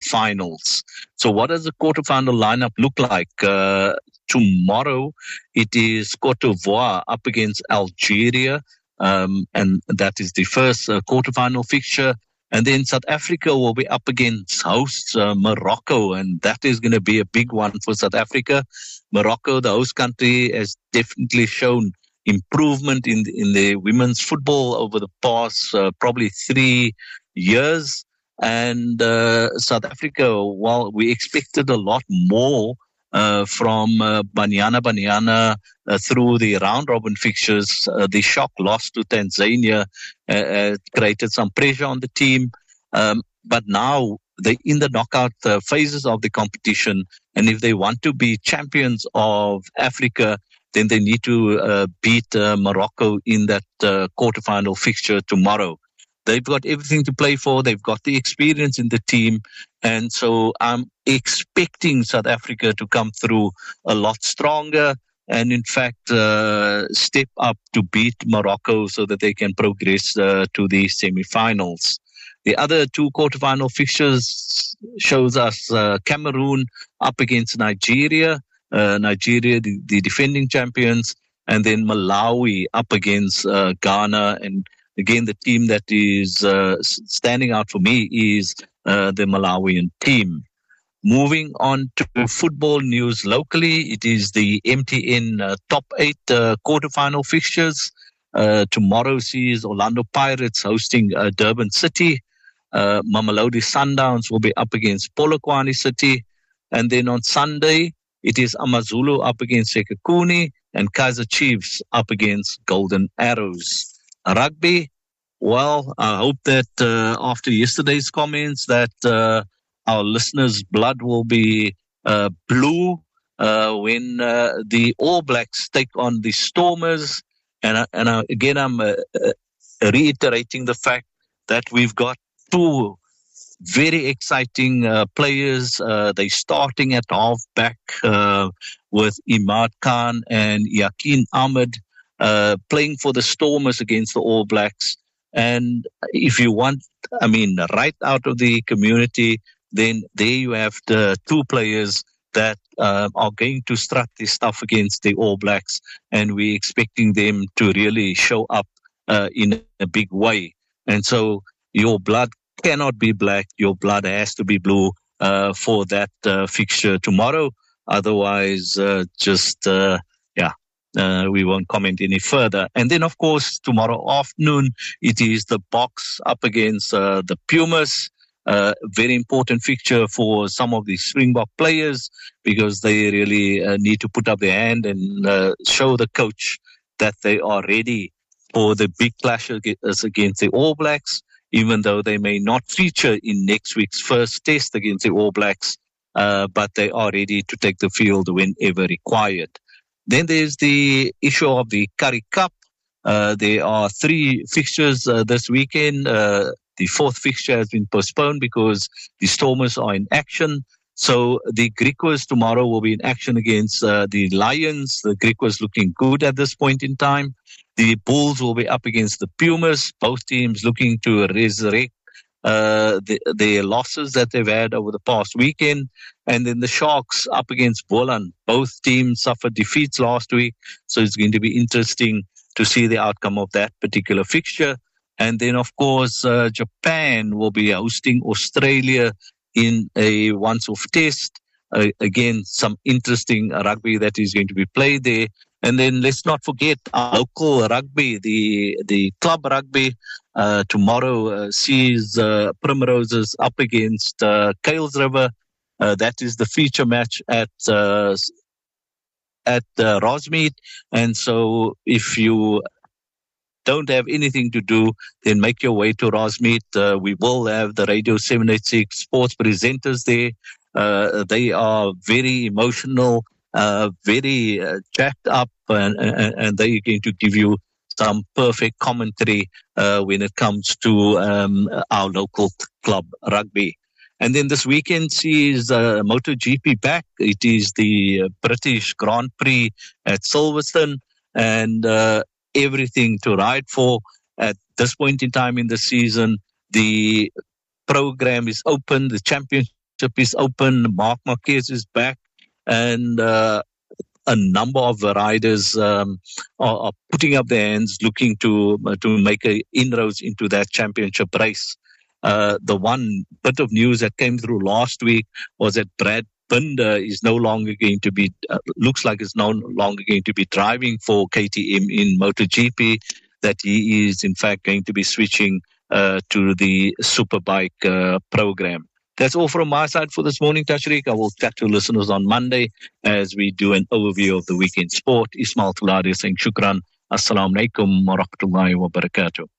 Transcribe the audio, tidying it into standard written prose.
quarterfinals. So what does the quarterfinal lineup look like? Tomorrow, it is Cote d'Ivoire up against Algeria, and that is the first quarterfinal fixture. And then South Africa will be up against hosts Morocco, and that is going to be a big one for South Africa. Morocco, the host country, has definitely shown improvement in the women's football over the past probably 3 years. And South Africa, while we expected a lot more from Banyana through the round-robin fixtures, the shock loss to Tanzania created some pressure on the team. But now they're in the knockout phases of the competition, and if they want to be champions of Africa, then they need to beat Morocco in that quarterfinal fixture tomorrow. They've got everything to play for. They've got the experience in the team. And so I'm expecting South Africa to come through a lot stronger and, in fact, step up to beat Morocco so that they can progress to the semi-finals. The other two quarterfinal fixtures shows us Cameroon up against Nigeria. Nigeria, the defending champions, and then Malawi up against Ghana. And again, the team that is standing out for me is the Malawian team. Moving on to football news locally, it is the MTN Top 8 quarterfinal fixtures. Tomorrow sees Orlando Pirates hosting Durban City. Mamelodi Sundowns will be up against Polokwane City. And then on Sunday, it is Amazulu up against Sekekuni and Kaizer Chiefs up against Golden Arrows. Rugby, well, I hope that after yesterday's comments that our listeners' blood will be blue when the All Blacks take on the Stormers. And again, I'm reiterating the fact that we've got two very exciting players. They're starting at halfback with Imad Khan and Yakin Ahmed playing for the Stormers against the All Blacks. And if you want, right out of the community, then there you have the two players that are going to strut their stuff against the All Blacks. And we're expecting them to really show up in a big way. And so your blood cannot be black. Your blood has to be blue for that fixture tomorrow. Otherwise, we won't comment any further. And then, of course, tomorrow afternoon, it is the Boks up against the Pumas. Very important fixture for some of the Springbok players because they really need to put up their hand and show the coach that they are ready for the big clash against the All Blacks, even though they may not feature in next week's first test against the All Blacks, but they are ready to take the field whenever required. Then there's the issue of the Currie Cup. There are 3 fixtures this weekend. The fourth fixture has been postponed because the Stormers are in action. So the Griquas tomorrow will be in action against the Lions. The Griquas looking good at this point in time. The Bulls will be up against the Pumas. Both teams looking to resurrect their losses that they've had over the past weekend. And then the Sharks up against Boland. Both teams suffered defeats last week. So it's going to be interesting to see the outcome of that particular fixture. And then, of course, Japan will be hosting Australia in a once-off test. Again, some interesting rugby that is going to be played there. And then let's not forget our local rugby, the club rugby. Tomorrow sees Primroses up against Kales River. That is the feature match at Rosmead. And so if you don't have anything to do, then make your way to Rosmead. We will have the Radio 786 sports presenters there. They are very emotional, very jacked up, and they're going to give you some perfect commentary when it comes to our local club rugby. And then this weekend sees MotoGP back. It is the British Grand Prix at Silverstone, and everything to ride for at this point in time in the season. The program is open. The championship is open. Marc Marquez is back, and a number of riders are putting up their hands, looking to make inroads into that championship race. The one bit of news that came through last week was that Brad Binder is no longer going to be, looks like it's no longer going to be driving for KTM in MotoGP, that he is in fact going to be switching to the Superbike program. That's all from my side for this morning, Tashreeq. I will chat to listeners on Monday as we do an overview of the weekend sport. Ismail Tuladi saying shukran. Assalamu alaikum wa rahmatullahi wa barakatuh.